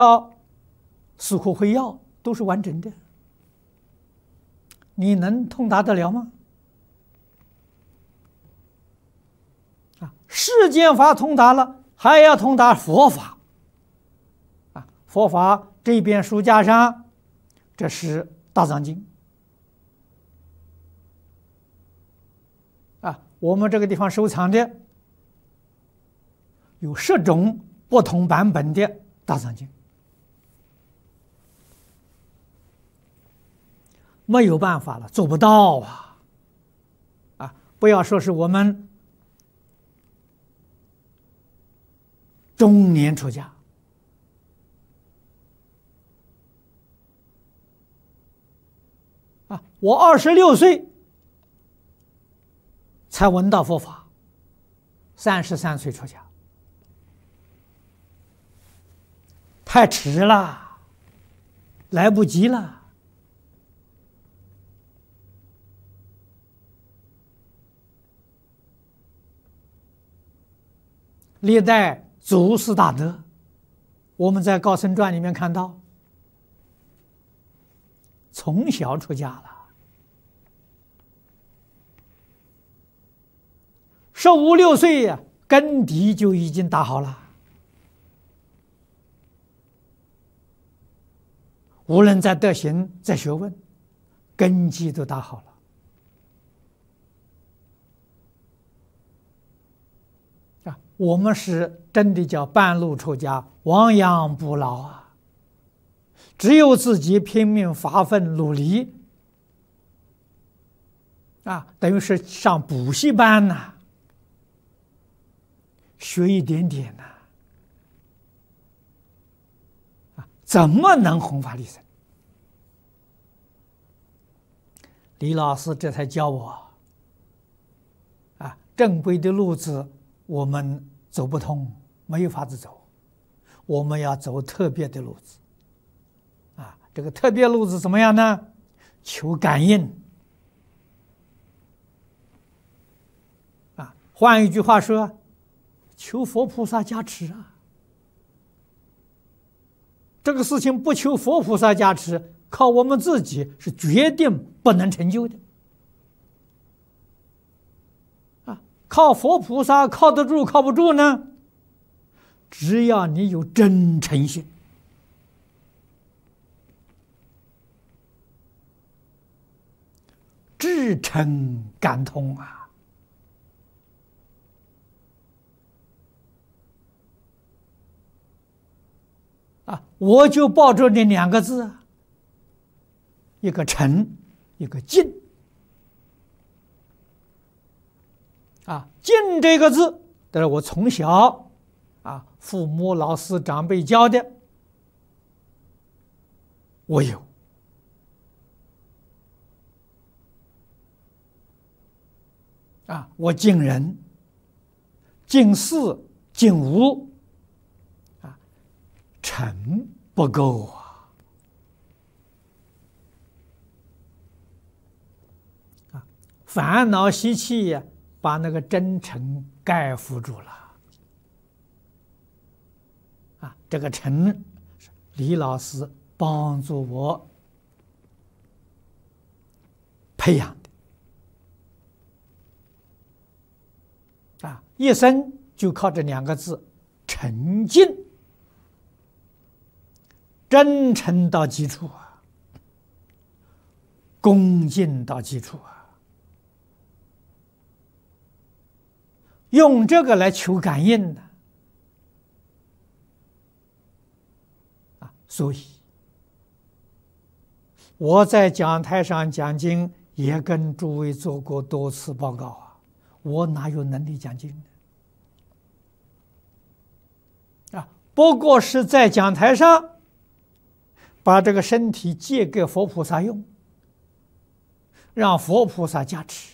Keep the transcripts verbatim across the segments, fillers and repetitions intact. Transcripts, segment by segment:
啊，似乎会要都是完整的，你能通达得了吗？啊，世间法通达了，还要通达佛法。啊，佛法这边书架上，这是《大藏经》。啊，我们这个地方收藏的有十种不同版本的《大藏经》。没有办法了，做不到啊！啊，不要说是我们中年出家，啊，我二十六岁才闻到佛法，三十三岁出家，太迟了，来不及了。历代祖师大德，我们在《高僧传》里面看到，从小出家了，十五六岁呀，根底就已经打好了，无论在德行、在学问，根基都打好了。我们是真的叫半路出家，亡羊补牢啊！只有自己拼命发奋努力，啊，等于是上补习班呐、啊，学一点点呐、啊，啊，怎么能弘法利生？李老师这才教我，啊，正规的路子我们走不通，没有法子走，我们要走特别的路子，啊，这个特别路子怎么样呢？求感应，啊，换一句话说，求佛菩萨加持啊。这个事情不求佛菩萨加持，靠我们自己是决定不能成就的。靠佛菩萨靠得住靠不住呢？只要你有真诚心，至诚感通啊！啊，我就抱着那两个字，一个诚，一个敬。啊，敬这个字，这是我从小啊，父母、老师、长辈教的，我有。啊，我敬人、敬事、敬物，啊，诚不够啊！啊，烦恼习气呀。把那个真诚盖覆住了，啊，这个诚，李老师帮助我培养的，啊，一生就靠这两个字：诚敬，真诚到基础啊，恭敬到基础啊。用这个来求感应的啊，所以我在讲台上讲经，也跟诸位做过多次报告啊，我哪有能力讲经呢？啊，不过是在讲台上把这个身体借给佛菩萨用，让佛菩萨加持。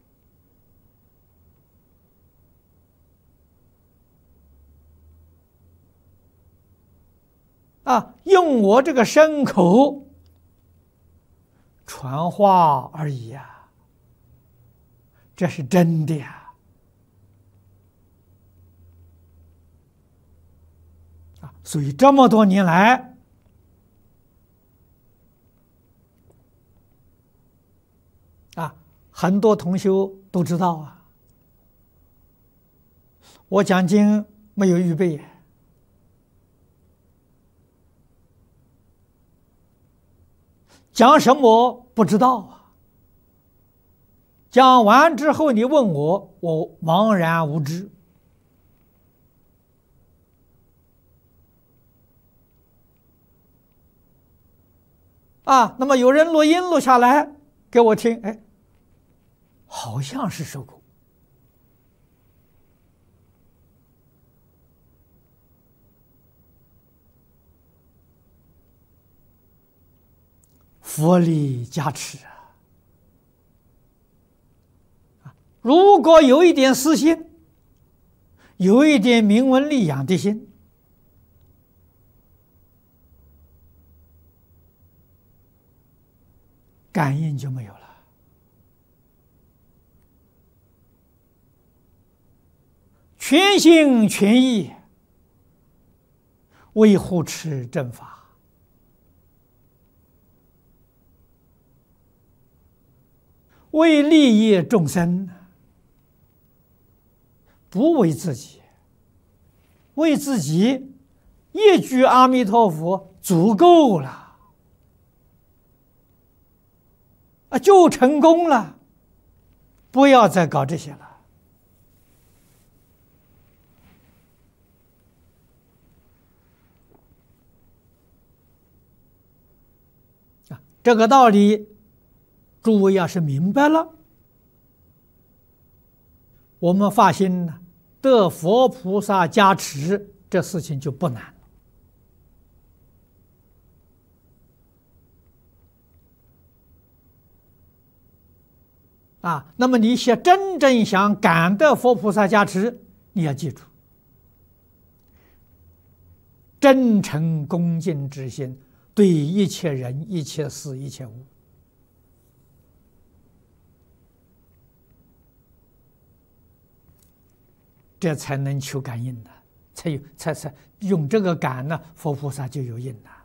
啊，用我这个身口传话而已呀，这是真的呀！啊， 所以这么多年来，啊，很多同修都知道啊，我讲经没有预备，讲什么不知道啊。讲完之后，你问我，我茫然无知。啊，那么有人录音录下来给我听，哎，好像是说过。佛力加持啊！如果有一点私心，有一点名闻利养的心，感应就没有了。全心全意为护持正法，为利益众生，不为自己，为自己一句阿弥陀佛足够了。啊，就成功了，不要再搞这些了。啊，这个道理，诸位要是明白了，我们发心呢，得佛菩萨加持，这事情就不难了。啊，那么你想真正想感得佛菩萨加持，你要记住，真诚恭敬之心，对一切人、一切事、一切物，这才能求感应的，才有才才用这个感呢，佛菩萨就有应了。